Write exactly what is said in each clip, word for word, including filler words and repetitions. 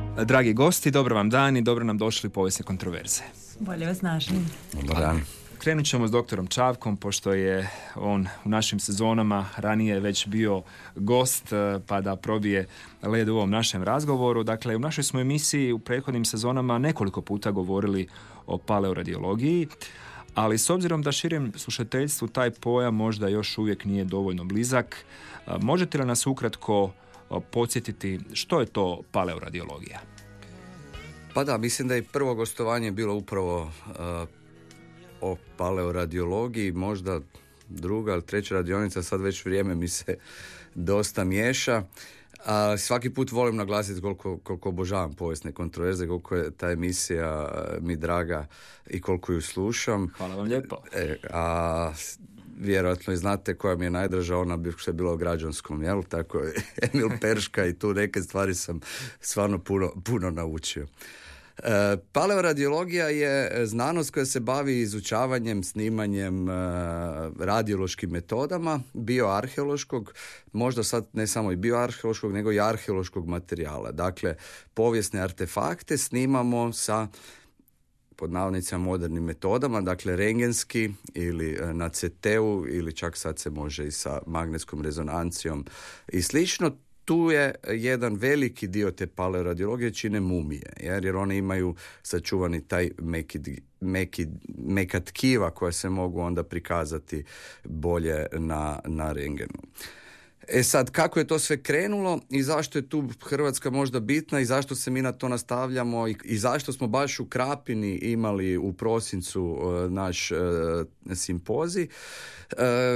Dragi gosti, dobro vam dan i dobro nam došli povijesne kontroverze. Bolje vas našli. Dobar dan. Krenut ćemo s doktorom Čavkom, pošto je on u našim sezonama ranije već bio gost, pa da probije led u ovom našem razgovoru. Dakle, u našoj smo emisiji u prethodnim sezonama nekoliko puta govorili o paleoradiologiji, ali s obzirom da širem slušateljstvu taj pojam možda još uvijek nije dovoljno blizak, možete li nas ukratko podsjetiti što je to paleoradiologija? Pa da, mislim da je prvo gostovanje bilo upravo uh, o paleoradiologiji, možda druga ili treća radionica, sad već vrijeme mi se dosta miješa. A svaki put volim naglasiti koliko, koliko obožavam povijesne kontroverze, koliko je ta emisija mi draga i koliko ju slušam. Hvala vam lijepo. E, a vjerojatno i znate koja mi je najdraža, ona bi što je bila u građanskom, jel? Tako je Emil Perška i tu neke stvari sam stvarno puno, puno naučio. E, paleoradiologija je znanost koja se bavi izučavanjem, snimanjem e, radiološkim metodama, bioarheološkog, možda sad ne samo i bioarheološkog, nego i arheološkog materijala. Dakle, povijesne artefakte snimamo sa pod navodnicima modernim metodama, dakle rengenski ili na C T-u ili čak sad se može i sa magnetskom rezonancijom i slično. Tu je jedan veliki dio te paleoradiologije čine mumije, jer, jer one imaju sačuvani taj meki, meki, meka tkiva koja se mogu onda prikazati bolje na, na rengenu. E sad, kako je to sve krenulo i zašto je tu Hrvatska možda bitna i zašto se mi na to nastavljamo i, i zašto smo baš u Krapini imali u prosincu uh, naš uh, simpozij. Uh,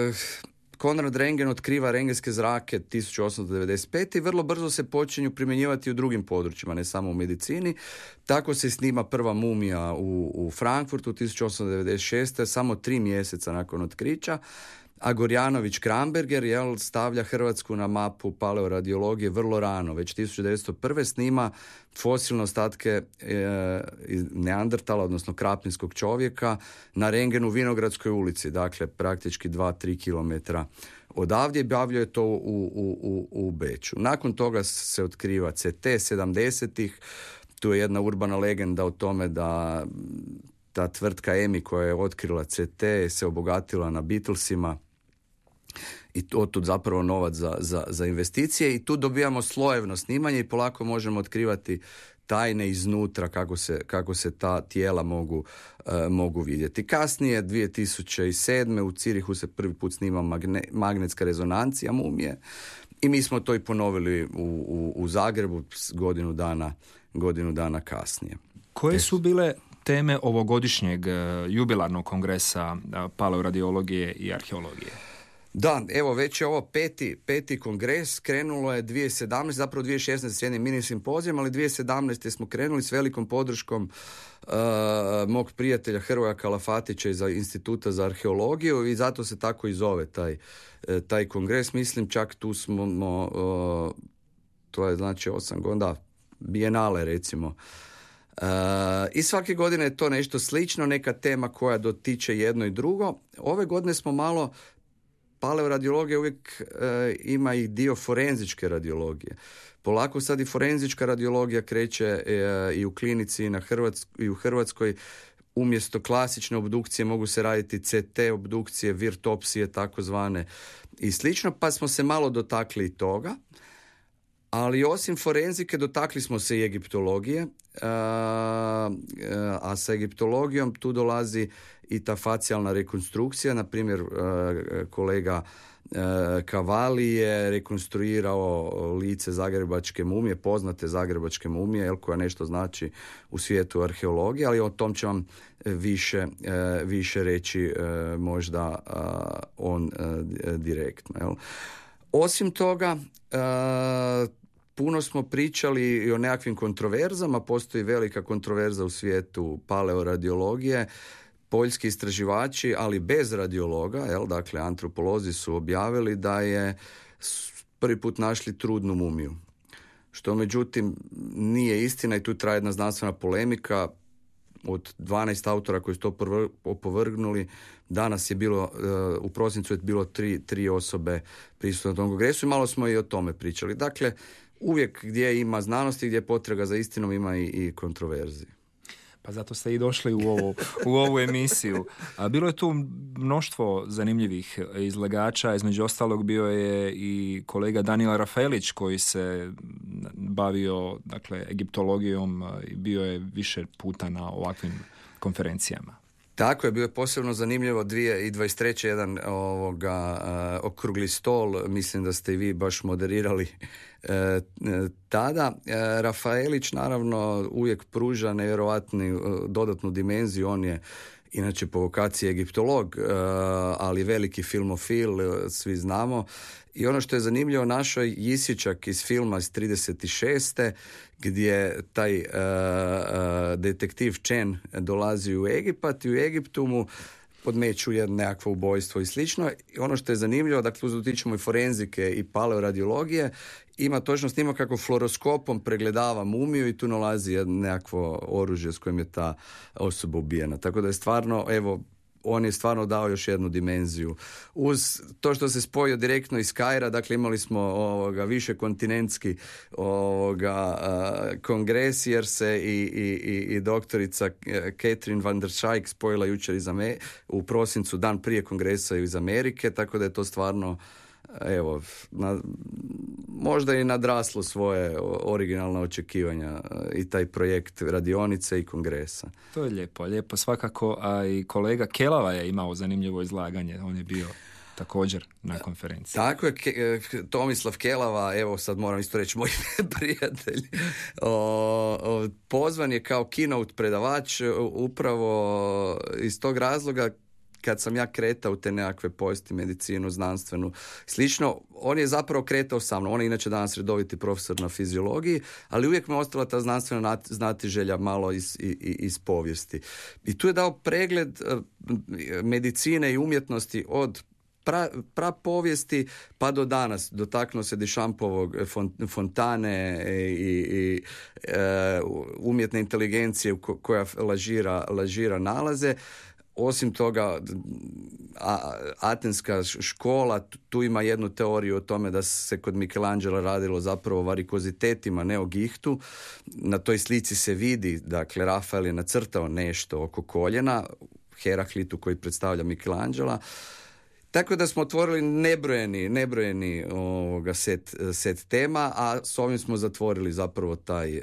Konrad Rentgen otkriva rengenske zrake tisuću osamsto devedeset pete i vrlo brzo se počinju primjenjivati u drugim područjima, ne samo u medicini. Tako se snima prva mumija u, u Frankfurtu tisuću osamsto devedeset šeste samo tri mjeseca nakon otkrića. A Gorjanović Kramberger jel, stavlja Hrvatsku na mapu paleoradiologije vrlo rano, već tisuću devetsto prve snima fosilne ostatke e, iz Neandertala, odnosno krapinskog čovjeka, na rengenu Vinogradskoj ulici, dakle praktički dva do tri kilometra odavdje, i bavljuje to u, u, u, u Beču. Nakon toga se otkriva C T sedamdesetih, tu je jedna urbana legenda o tome da ta tvrtka E M I koja je otkrila C T se obogatila na Beatlesima i otud zapravo novac za, za, za investicije, i tu dobijamo slojevno snimanje i polako možemo otkrivati tajne iznutra kako se, kako se ta tijela mogu, uh, mogu vidjeti. Kasnije, dvije tisuće sedme u Cirihu se prvi put snima magne, magnetska rezonancija mumije i mi smo to i ponovili u, u, u Zagrebu godinu dana, godinu dana kasnije. Koje su bile teme ovogodišnjeg jubilarnog kongresa paleoradiologije i arheologije? Da, evo već je ovo peti, peti kongres, krenulo je dvije tisuće sedamnaeste, zapravo dvije tisuće šesnaeste s jednim mini simpozijom, ali dvije tisuće sedamnaeste smo krenuli s velikom podrškom uh, mog prijatelja Hrvoja Kalafatića iz Instituta za arheologiju i zato se tako i zove taj, taj kongres. Mislim čak tu smo, uh, to je znači osam godina, bijenale recimo. Uh, I svake godine je to nešto slično, neka tema koja dotiče jedno i drugo. Ove godine smo malo, paleoradiologija uvijek uh, ima i dio forenzičke radiologije. Polako sad i forenzička radiologija kreće uh, i u klinici i, na Hrvatsk- i u Hrvatskoj. Umjesto klasične obdukcije mogu se raditi C T obdukcije, virtopsije takozvane i slično, pa smo se malo dotakli i toga. Ali osim forenzike dotakli smo se i egiptologije, a, a sa egiptologijom tu dolazi i ta facijalna rekonstrukcija. Na primjer, kolega Cavalli je rekonstruirao lice zagrebačke mumije, poznate zagrebačke mumije, jel, koja nešto znači u svijetu arheologije, ali o tom će vam više, više reći možda on direktno. Jel. Osim toga, puno smo pričali i o nekakvim kontroverzama. Postoji velika kontroverza u svijetu paleoradiologije. Poljski istraživači, ali bez radiologa, jel, dakle antropolozi su objavili da je prvi put našli trudnu mumiju. Što međutim nije istina i tu traje jedna znanstvena polemika. Od dvanaest autora koji su to opovrgnuli, danas je bilo, u prosincu je bilo tri, tri osobe prisutne na tom kongresu i malo smo i o tome pričali. Dakle, uvijek gdje ima znanosti, gdje je potraga za istinom, ima i, i kontroverzije. Pa zato ste i došli u ovu, u ovu emisiju. A bilo je tu mnoštvo zanimljivih izlagača, između ostalog bio je i kolega Danijel Rafaelić koji se bavio, dakle, egiptologijom i bio je više puta na ovakvim konferencijama. Tako je, bio je posebno zanimljivo dvije tisuće dvadeset treće jedan ovoga, uh, okrugli stol, mislim da ste i vi baš moderirali uh, tada. Uh, Rafaelić naravno uvijek pruža nevjerojatnu uh, dodatnu dimenziju, on je inače po vokaciji egiptolog, uh, ali veliki filmofil, uh, svi znamo. I ono što je zanimljivo, našoj Jisičak iz filma iz trideset šeste gdje taj uh, uh, detektiv Chen dolazi u Egipat i u Egiptu mu podmeću jedno nekakvo ubojstvo i slično. I ono što je zanimljivo, dakle uz dotičemo i forenzike i paleoradiologije, ima točno snima kako fluoroskopom pregledava mumiju i tu nalazi jedno nekakvo oružje s kojim je ta osoba ubijena. Tako da je stvarno, evo, on je stvarno dao još jednu dimenziju. Uz to što se spojio direktno iz Kaira, dakle imali smo ovoga, više kontinentski ovoga, uh, kongres, jer se i, i, i, i doktorica Catherine van der Schaik spojila jučer iz Amer- u prosincu, dan prije kongresa iz Amerike, tako da je to stvarno, evo, na, možda i nadraslo svoje originalne očekivanja i taj projekt radionice i kongresa. To je lijepo, lijepo svakako, a i kolega Kelava je imao zanimljivo izlaganje, on je bio također na konferenciji. Tako je, Ke, Tomislav Kelava, evo sad moram isto reći moj prijatelj, o, o, pozvan je kao keynote predavač upravo iz tog razloga kad sam ja kretao u te nekakve povijesti, medicinu, znanstvenu, slično, on je zapravo kretao sa mnom. On je inače danas redoviti profesor na fiziologiji, ali uvijek me ostala ta znanstvena znatiželja malo iz, iz, iz povijesti. I tu je dao pregled medicine i umjetnosti od pra, pra povijesti pa do danas. Dotaknuo se Duchampovog fontane i, i e, umjetne inteligencije koja lažira, lažira nalaze. Osim toga, a, atenska škola, tu ima jednu teoriju o tome da se kod Michelangela radilo zapravo o varikozitetima, ne o gihtu. Na toj slici se vidi, dakle, Rafael je nacrtao nešto oko koljena, Heraklitu koji predstavlja Michelangela. Tako da smo otvorili nebrojeni, nebrojeni ovoga set, set tema, a s ovim smo zatvorili zapravo taj,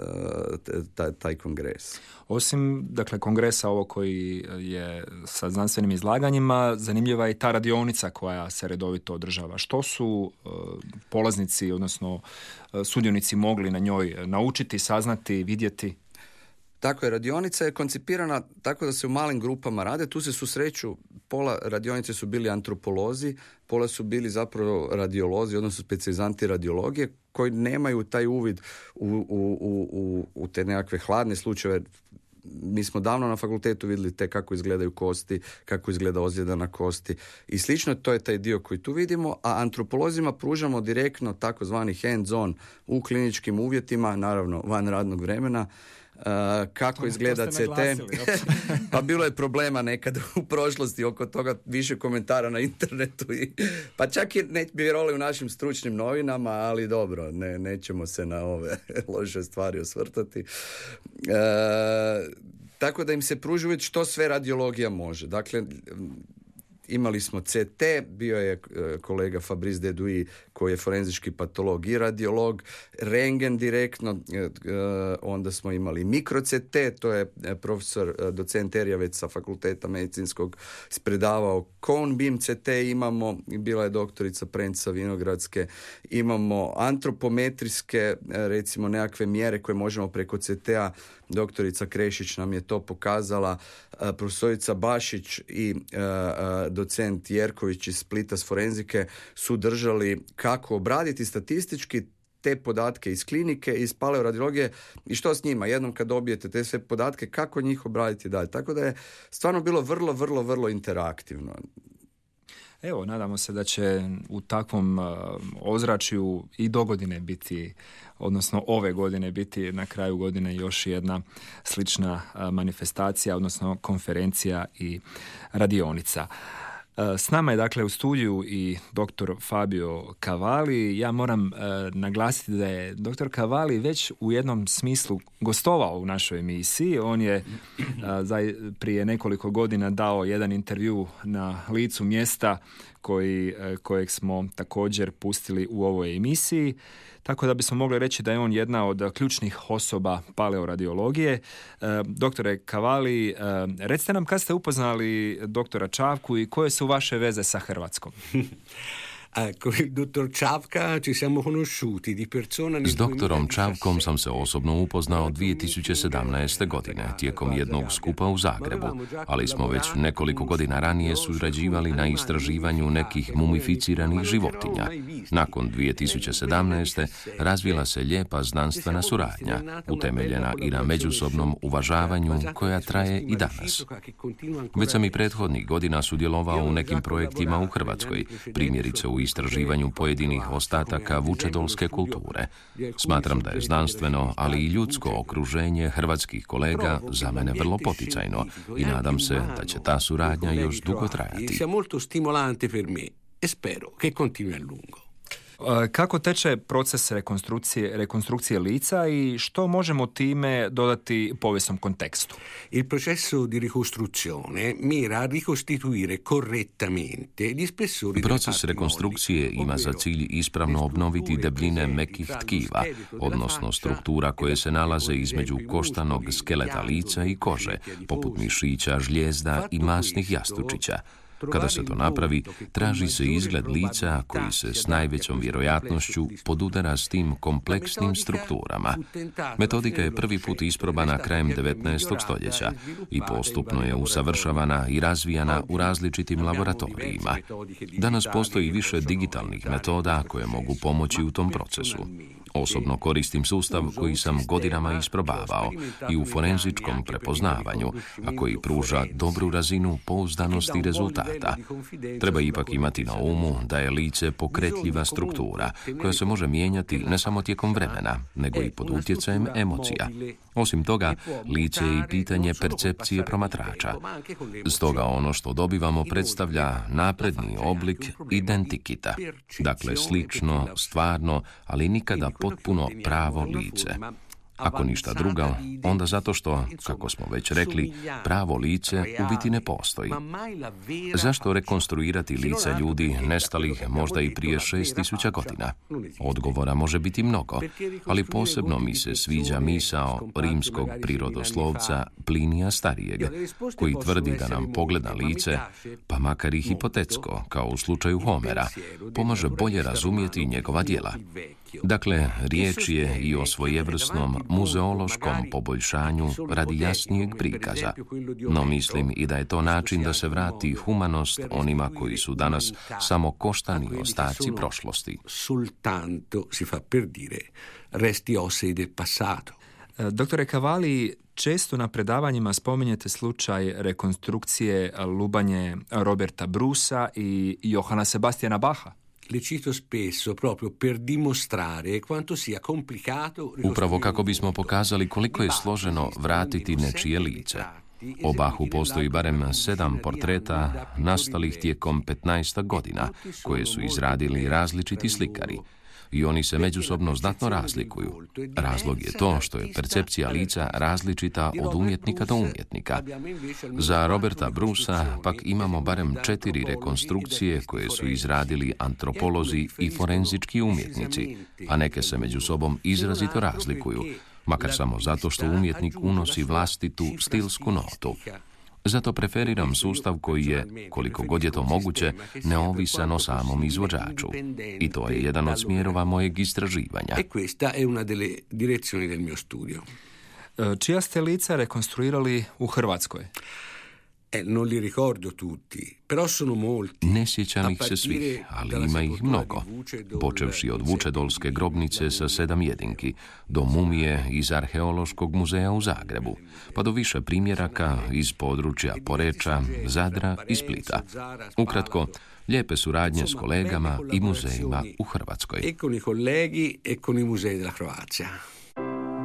taj, taj kongres. Osim, dakle, kongresa ovo koji je sa znanstvenim izlaganjima, zanimljiva je i ta radionica koja se redovito održava. Što su uh, polaznici, odnosno uh, sudionici mogli na njoj naučiti, saznati, vidjeti? Tako je, radionica je koncipirana tako da se u malim grupama rade. Tu se susreću, pola radionice su bili antropolozi, pola su bili zapravo radiolozi, odnosno specijalizanti radiologije, koji nemaju taj uvid u, u, u, u te nekakve hladne slučajeve. Mi smo davno na fakultetu vidjeli te kako izgledaju kosti, kako izgleda ozljeda na kosti i slično. To je taj dio koji tu vidimo, a antropolozima pružamo direktno takozvani hands-on u kliničkim uvjetima, naravno van radnog vremena, Uh, kako izgleda C T. Pa bilo je problema nekad u prošlosti oko toga, više komentara na internetu i, pa čak i ne bi vjerovali u našim stručnim novinama, ali dobro, ne, nećemo se na ove loše stvari osvrtati. Uh, tako da im se pruži uvijek što sve radiologija može. Dakle, imali smo C T, bio je kolega Fabrice Dedui koji je forenzički patolog i radiolog, rentgen direktno, onda smo imali mikro C T, to je profesor docent Erjavec sa fakulteta medicinskog spredavao, cone beam C T imamo, bila je doktorica Prenca Vinogradske, imamo antropometrijske, recimo nekakve mjere koje možemo preko C T-a, doktorica Krešić nam je to pokazala, profesorica Bašić i docent Jerković iz Splita s forenzike su držali kako obraditi statistički te podatke iz klinike, iz paleoradiologije i što s njima. Jednom kad dobijete te sve podatke, kako njih obraditi dalje. Tako da je stvarno bilo vrlo, vrlo, vrlo interaktivno. Evo, nadamo se da će u takvom uh, ozračju i dogodine biti, odnosno ove godine biti na kraju godine još jedna slična uh, manifestacija, odnosno konferencija i radionica. S nama je dakle u studiju i doktor Fabio Cavalli. Ja moram uh, naglasiti da je doktor Cavalli već u jednom smislu gostovao u našoj emisiji. On je uh, za, prije nekoliko godina dao jedan intervju na licu mjesta koji, uh, kojeg smo također pustili u ovoj emisiji. Tako da bismo mogli reći da je on jedna od ključnih osoba paleoradiologije. Uh, doktore Cavalli, uh, recite nam kad ste upoznali doktora Čavku i koje su vaše veze sa Hrvatskom? S doktorom Čavkom sam se osobno upoznao dvije tisuće sedamnaeste. godine tijekom jednog skupa u Zagrebu, ali smo već nekoliko godina ranije surađivali na istraživanju nekih mumificiranih životinja. Nakon dvije tisuće sedamnaeste. razvila se lijepa znanstvena suradnja, utemeljena i na međusobnom uvažavanju koja traje i danas. Već sam i prethodnih godina sudjelovao u nekim projektima u Hrvatskoj, primjerice u istraživanju pojedinih ostataka vučedolske kulture. Smatram da je znanstveno, ali i ljudsko okruženje hrvatskih kolega za mene vrlo poticajno i nadam se da će ta suradnja još dugo trajati. Kako teče proces rekonstrukcije, rekonstrukcije lica i što možemo time dodati povijesnom kontekstu? Il processo di ricostruzione mira a ricostituire correttamente gli spessori. Proces rekonstrukcije ima za cilj ispravno obnoviti debljine mekih tkiva, odnosno struktura koje se nalaze između koštanog skeleta lica i kože, poput mišića, žlijezda i masnih jastučića. Kada se to napravi, traži se izgled lica koji se s najvećom vjerojatnošću podudara s tim kompleksnim strukturama. Metodika je prvi put isprobana krajem devetnaestog. stoljeća i postupno je usavršavana i razvijana u različitim laboratorijima. Danas postoji više digitalnih metoda koje mogu pomoći u tom procesu. Osobno koristim sustav koji sam godinama isprobavao i u forenzičkom prepoznavanju, a koji pruža dobru razinu pouzdanosti rezultata. Treba ipak imati na umu da je lice pokretljiva struktura koja se može mijenjati ne samo tijekom vremena, nego i pod utjecajem emocija. Osim toga, lice je i pitanje percepcije promatrača. Stoga ono što dobivamo predstavlja napredni oblik identikita, dakle slično, stvarno, ali nikada potpuno pravo lice. Ako ništa drugo, onda zato što, kako smo već rekli, pravo lice u biti ne postoji. Zašto rekonstruirati lica ljudi nestalih možda i prije šest tisuća godina? Odgovora može biti mnogo, ali posebno mi se sviđa misao rimskog prirodoslovca Plinija Starijeg, koji tvrdi da nam pogled na lice, pa makar i hipotetsko, kao u slučaju Homera, pomaže bolje razumjeti njegova djela. Dakle, riječ je i o svojevrsnom muzeološkom poboljšanju radi jasnijeg prikaza. No mislim i da je to način da se vrati humanost onima koji su danas samo koštani ostaci prošlosti. Soltanto si fa per dire resti ossei del passato. Doktore Cavalli, često na predavanjima spominjete slučaj rekonstrukcije lubanje Roberta Brusa i Johana Sebastiana Bacha. Le cito spesso proprio per dimostrare quanto sia complicato. Upravo kako bismo pokazali koliko je složeno vratiti nečije lice. O Bachu postoji barem sedam portreta nastalih tijekom petnaest godina, koje su izradili različiti slikari. I oni se međusobno znatno razlikuju. Razlog je to što je percepcija lica različita od umjetnika do umjetnika. Za Roberta Brusa pak imamo barem četiri rekonstrukcije koje su izradili antropolozi i forenzički umjetnici, a neke se među sobom izrazito razlikuju, makar samo zato što umjetnik unosi vlastitu stilsku notu. Zato preferiram sustav koji je, koliko god je to moguće, neovisan o samom izvođaču. I to je jedan od smjerova mojeg istraživanja. E questa è una delle direzioni del mio studio. Čija ste lica rekonstruirali u Hrvatskoj? Eh, non li ricordo tutti, però sono molti. Ne sjećam ih se svih, ali ima ih mnogo. Počevši od Vučedolske grobnice sa sedam jedinki, do mumije iz Arheološkog muzeja u Zagrebu, pa do više primjeraka iz područja Poreča, Zadra i Splita. Ukratko, lijepe suradnje s kolegama i muzejima u Hrvatskoj. E con i colleghi e con i musei della Croazia.